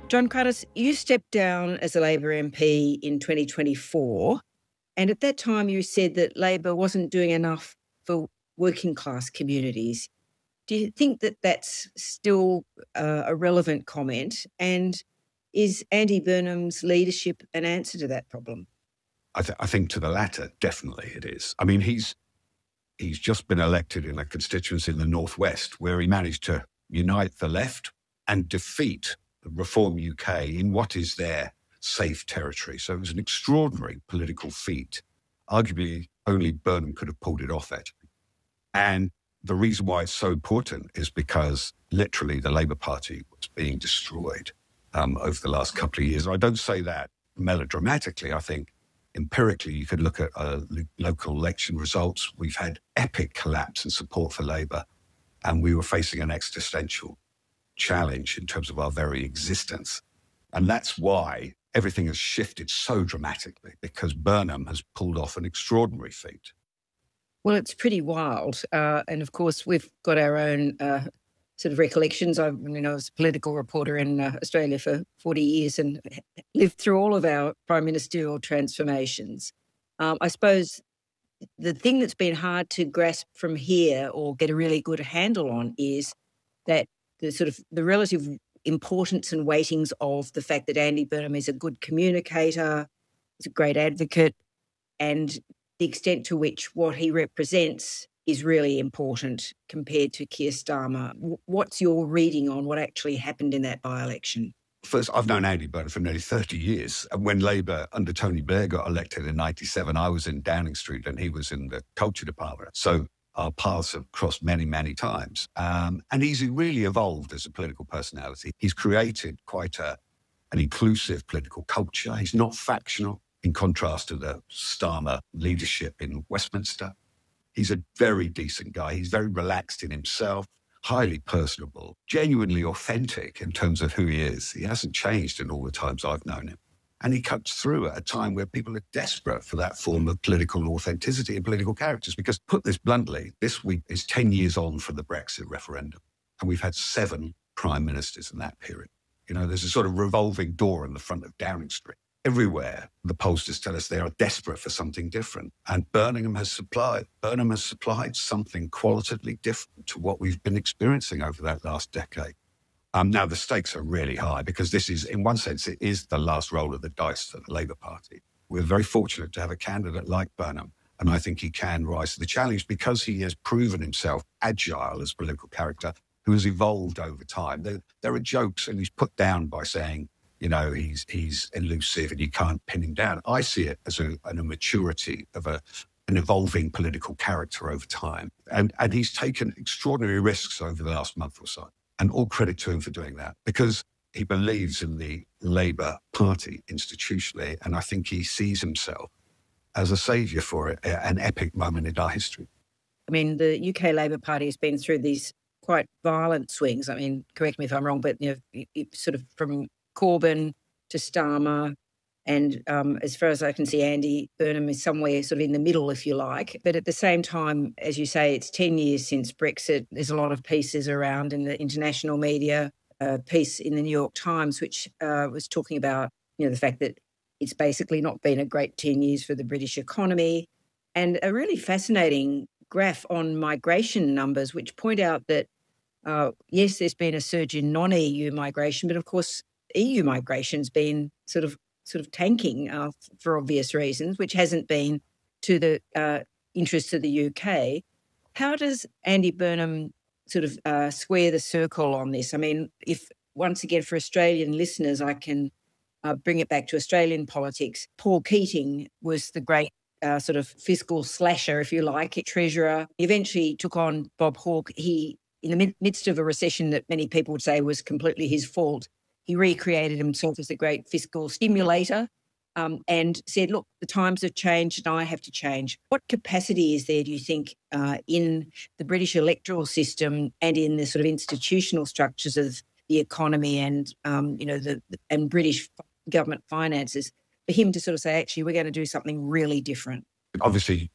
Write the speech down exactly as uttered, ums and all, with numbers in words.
John Cruddas, you stepped down as a Labor M P in twenty twenty-four, and at that time you said that Labor wasn't doing enough for working class communities. Do you think that that's still uh, a relevant comment? And is Andy Burnham's leadership an answer to that problem? I, th- I think to the latter, definitely it is. I mean, he's he's just been elected in a constituency in the Northwest where he managed to unite the left and defeat Reform U K in what is their safe territory. So it was an extraordinary political feat. Arguably, only Burnham could have pulled it off, actually. And the reason why it's so important is because literally the Labour Party was being destroyed um, over the last couple of years. I don't say that melodramatically. I think empirically you could look at uh, lo- local election results. We've had epic collapse in support for Labour, and we were facing an existential challenge in terms of our very existence. And that's why everything has shifted so dramatically, because Burnham has pulled off an extraordinary feat. Well, it's pretty wild. Uh, and of course, we've got our own uh, sort of recollections. I, you know, I was a political reporter in uh, Australia for forty years and lived through all of our prime ministerial transformations. Um, I suppose the thing that's been hard to grasp from here or get a really good handle on is that the sort of the relative importance and weightings of the fact that Andy Burnham is a good communicator, is a great advocate, and the extent to which what he represents is really important compared to Keir Starmer. What's your reading on what actually happened in that by-election? First, I've known Andy Burnham for nearly thirty years. And when Labour under Tony Blair got elected in ninety-seven, I was in Downing Street and he was in the culture department. So our paths have crossed many, many times. Um, and he's really evolved as a political personality. He's created quite a, an inclusive political culture. He's not factional, in contrast to the Starmer leadership in Westminster. He's a very decent guy. He's very relaxed in himself, highly personable, genuinely authentic in terms of who he is. He hasn't changed in all the times I've known him. And he cuts through at a time where people are desperate for that form of political authenticity and political characters. Because, put this bluntly, this week is ten years on from the Brexit referendum. And we've had seven prime ministers in that period. You know, there's a sort of revolving door in the front of Downing Street. Everywhere, the pollsters tell us they are desperate for something different. And Burnham has supplied, Burnham has supplied something qualitatively different to what we've been experiencing over that last decade. Um, now, the stakes are really high because this is, in one sense, it is the last roll of the dice for the Labour Party. We're very fortunate to have a candidate like Burnham, and I think he can rise to the challenge because he has proven himself agile as a political character who has evolved over time. There, there are jokes, and he's put down by saying, you know, he's he's elusive and you can't pin him down. I see it as a, an immaturity of a an evolving political character over time. And, and he's taken extraordinary risks over the last month or so. And all credit to him for doing that, because he believes in the Labour Party institutionally, and I think he sees himself as a saviour for it, an epic moment in our history. I mean, the U K Labour Party has been through these quite violent swings. I mean, correct me if I'm wrong, but you know, it, it sort of from Corbyn to Starmer, and um, as far as I can see, Andy Burnham is somewhere sort of in the middle, if you like. But at the same time, as you say, it's ten years since Brexit. There's a lot of pieces around in the international media, a piece in the New York Times, which uh, was talking about, you know, the fact that it's basically not been a great ten years for the British economy, and a really fascinating graph on migration numbers, which point out that, uh, yes, there's been a surge in non-E U migration, but of course, E U migration's been sort of sort of tanking uh, for obvious reasons, which hasn't been to the uh, interests of the U K. How does Andy Burnham sort of uh, square the circle on this? I mean, if once again for Australian listeners, I can uh, bring it back to Australian politics. Paul Keating was the great uh, sort of fiscal slasher, if you like, treasurer. He eventually took on Bob Hawke. He, in the midst of a recession that many people would say was completely his fault, he recreated himself as the great fiscal stimulator um, and said, look, the times have changed and I have to change. What capacity is there, do you think, uh, in the British electoral system and in the sort of institutional structures of the economy and, um, you know, the and British government finances for him to sort of say, actually, we're going to do something really different? Obviously,